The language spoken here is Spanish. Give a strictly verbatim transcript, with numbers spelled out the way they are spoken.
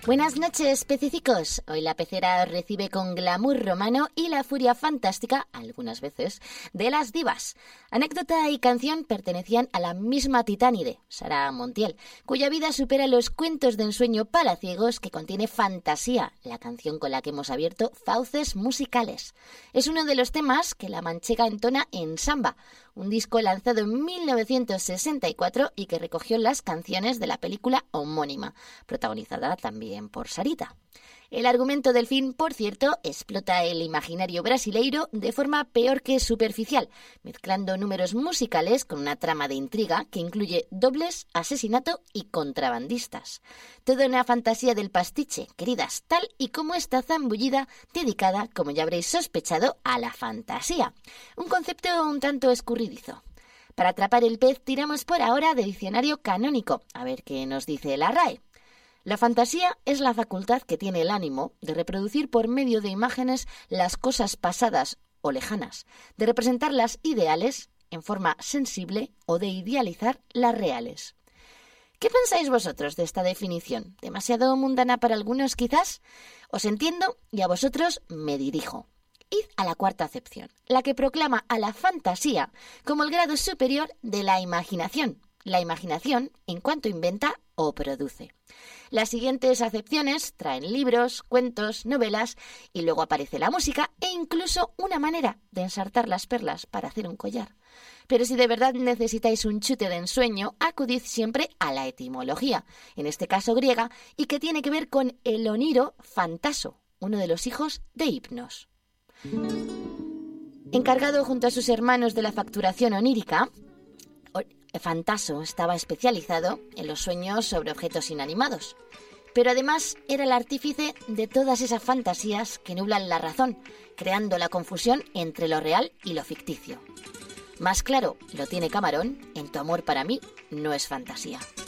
Buenas noches, pececicos. Hoy la pecera os recibe con glamour romano y la furia fantástica, algunas veces, de las divas. Anécdota y canción pertenecían a la misma titánide, Sara Montiel, cuya vida supera los cuentos de ensueño palaciegos que contiene Fantasía, la canción con la que hemos abierto Fauces Musicales. Es uno de los temas que la manchega entona en Samba, un disco lanzado en mil novecientos sesenta y cuatro y que recogió las canciones de la película homónima, protagonizada también por Sarita. El argumento del film, por cierto, explota el imaginario brasileiro de forma peor que superficial, mezclando números musicales con una trama de intriga que incluye dobles, asesinato y contrabandistas. Toda una fantasía del pastiche, queridas, tal y como está zambullida, dedicada, como ya habréis sospechado, a la fantasía. Un concepto un tanto escurridizo. Para atrapar el pez tiramos por ahora de diccionario canónico, a ver qué nos dice la R A E. La fantasía es la facultad que tiene el ánimo de reproducir por medio de imágenes las cosas pasadas o lejanas, de representar las ideales en forma sensible o de idealizar las reales. ¿Qué pensáis vosotros de esta definición? ¿Demasiado mundana para algunos quizás? Os entiendo y a vosotros me dirijo. Id a la cuarta acepción, la que proclama a la fantasía como el grado superior de la imaginación. La imaginación en cuanto inventa o produce. Las siguientes acepciones traen libros, cuentos, novelas y luego aparece la música e incluso una manera de ensartar las perlas para hacer un collar. Pero si de verdad necesitáis un chute de ensueño, acudid siempre a la etimología, en este caso griega, y que tiene que ver con el oniro fantaso, uno de los hijos de Hipnos. Encargado junto a sus hermanos de la facturación onírica, Fantaso estaba especializado en los sueños sobre objetos inanimados, pero además era el artífice de todas esas fantasías que nublan la razón, creando la confusión entre lo real y lo ficticio. Más claro lo tiene Camarón en Tu amor para mí no es fantasía.